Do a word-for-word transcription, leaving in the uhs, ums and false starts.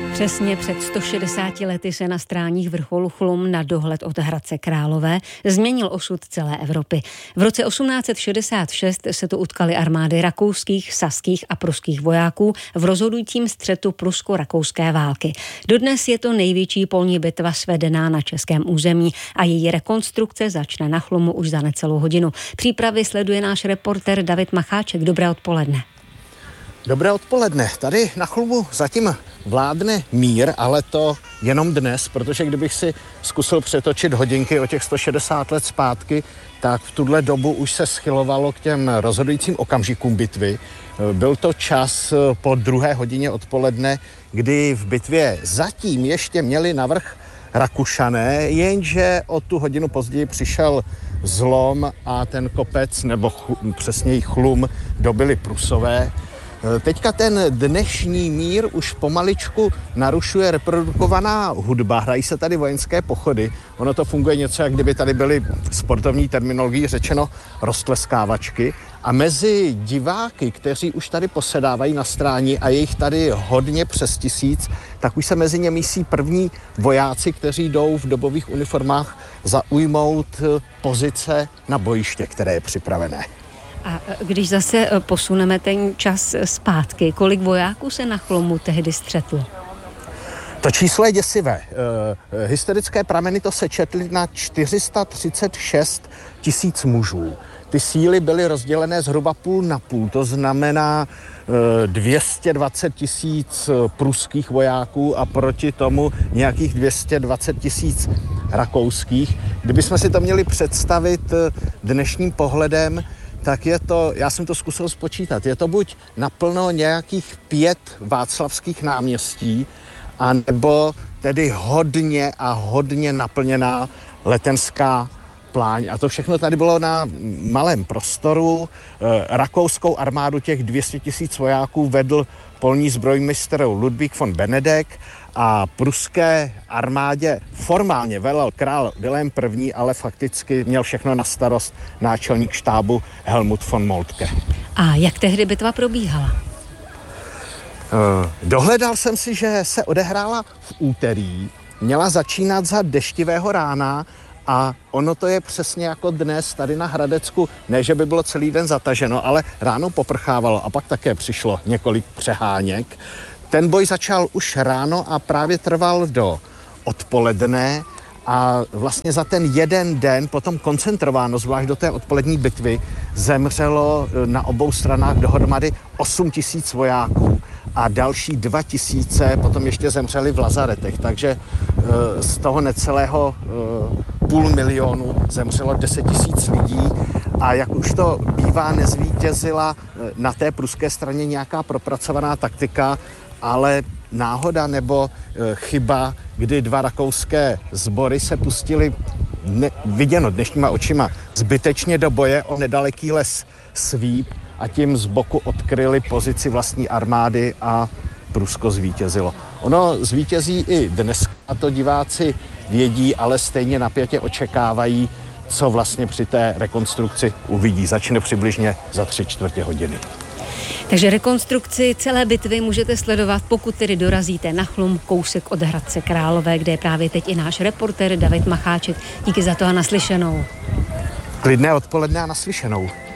Přesně před sto šedesáti lety se na stráních vrcholu Chlum na dohled od Hradce Králové změnil osud celé Evropy. V roce osmnáct set šedesát šest se tu utkaly armády rakouských, saských a pruských vojáků v rozhodujícím střetu prusko-rakouské války. Dodnes je to největší polní bitva svedená na českém území a její rekonstrukce začne na Chlumu už za necelou hodinu. Přípravy sleduje náš reporter David Macháček. Dobré odpoledne. Dobré odpoledne. Tady na Chlumu zatím vládne mír, ale to jenom dnes, protože kdybych si zkusil přetočit hodinky o těch sto šedesát let zpátky, tak v tuhle dobu už se schylovalo k těm rozhodujícím okamžikům bitvy. Byl to čas po druhé hodině odpoledne, kdy v bitvě zatím ještě měli navrch Rakušané, jenže o tu hodinu později přišel zlom a ten kopec, nebo ch- přesněji Chlum, dobyli Prusové. Teďka ten dnešní mír už pomaličku narušuje reprodukovaná hudba, hrají se tady vojenské pochody. Ono to funguje něco, jak kdyby tady byly sportovní terminologií řečeno roztleskávačky. A mezi diváky, kteří už tady posedávají na stráni a je jich tady hodně přes tisíc, tak už se mezi ně mísí první vojáci, kteří jdou v dobových uniformách zaujmout pozice na bojiště, které je připravené. A když zase posuneme ten čas zpátky, kolik vojáků se na Chlumu tehdy střetlo? To číslo je děsivé. E, historické prameny to sečetly na čtyři sta třicet šest tisíc mužů. Ty síly byly rozdělené zhruba půl na půl, to znamená e, dvě stě dvacet tisíc pruských vojáků a proti tomu nějakých dvě stě dvacet tisíc rakouských. Kdybychom si to měli představit dnešním pohledem, tak je to, já jsem to zkusil spočítat, je to buď naplno nějakých pět václavských náměstí, anebo tedy hodně a hodně naplněná letenská pláň. A to všechno tady bylo na malém prostoru. Rakouskou armádu těch dvě stě tisíc vojáků vedl polní zbrojmistr Ludvík von Benedek a pruské armádě formálně velel král Vilém I., ale fakticky měl všechno na starost náčelník štábu Helmut von Moltke. A jak tehdy bitva probíhala? Dohledal jsem si, že se odehrála v úterý, měla začínat za deštivého rána a ono to je přesně jako dnes tady na Hradecku, ne, že by bylo celý den zataženo, ale ráno poprchávalo a pak také přišlo několik přeháněk. Ten boj začal už ráno a právě trval do odpoledne a vlastně za ten jeden den potom koncentrováno, zvlášť do té odpolední bitvy, zemřelo na obou stranách dohromady osm tisíc vojáků a další dva tisíce potom ještě zemřeli v lazaretech, takže z toho necelého půl milionu zemřelo deset tisíc lidí a jak už to bývá, nezvítězila na té pruské straně nějaká propracovaná taktika, ale náhoda nebo e, chyba, kdy dva rakouské sbory se pustili ne, viděno dnešníma očima zbytečně do boje o nedaleký les Svíp a tím z boku odkryli pozici vlastní armády a Prusko zvítězilo. Ono zvítězí i dnes, a to diváci vědí, ale stejně napětě očekávají, co vlastně při té rekonstrukci uvidí. Začne přibližně za tři čtvrtě hodiny. Takže rekonstrukci celé bitvy můžete sledovat, pokud tedy dorazíte na Chlum, kousek od Hradce Králové, kde je právě teď i náš reportér David Macháček. Díky za to a naslyšenou. Klidné odpoledne a naslyšenou.